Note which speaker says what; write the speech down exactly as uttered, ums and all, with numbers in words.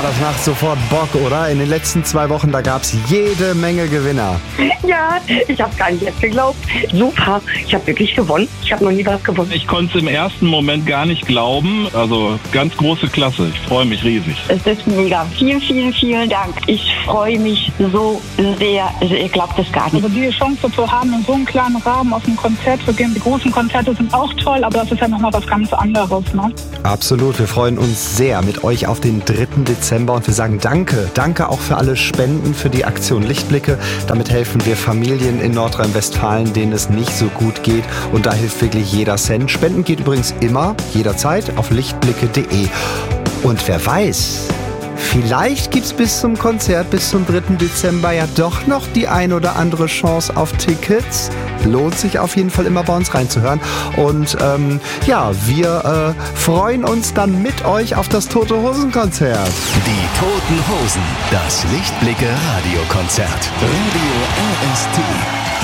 Speaker 1: das macht sofort Bock, oder? In den letzten zwei Wochen, da gab es jede Menge Gewinner.
Speaker 2: Ja, ich habe gar nicht erst geglaubt. Super, ich habe wirklich gewonnen. Ich habe noch nie was gewonnen.
Speaker 3: Ich konnte es im ersten Moment gar nicht glauben. Also ganz große Klasse. Ich freue mich riesig.
Speaker 2: Es ist mega. Vielen, vielen, vielen Dank. Ich freue mich so sehr. Also ihr glaubt es gar nicht.
Speaker 4: Also die Chance zu haben, in so einem kleinen Rahmen auf ein Konzert zu gehen. Die großen Konzerte sind auch toll, aber das ist ja nochmal was ganz anderes, ne?
Speaker 1: Absolut, wir freuen uns sehr mit euch auf den dritten Dezember und wir sagen danke. Danke auch für alle Spenden für die Aktion Lichtblicke. Damit helfen wir Familien in Nordrhein-Westfalen, denen es nicht so gut geht und da hilft wirklich jeder Cent. Spenden geht übrigens immer, jederzeit auf lichtblicke punkt de. Und wer weiß, vielleicht gibt es bis zum Konzert, bis zum dritten Dezember ja doch noch die ein oder andere Chance auf Tickets. Lohnt sich auf jeden Fall immer bei uns reinzuhören. Und ähm, ja, wir äh, freuen uns dann mit euch auf das Tote Hosen Konzert.
Speaker 5: Die Toten Hosen, das Lichtblicke Radiokonzert. Radio R S T.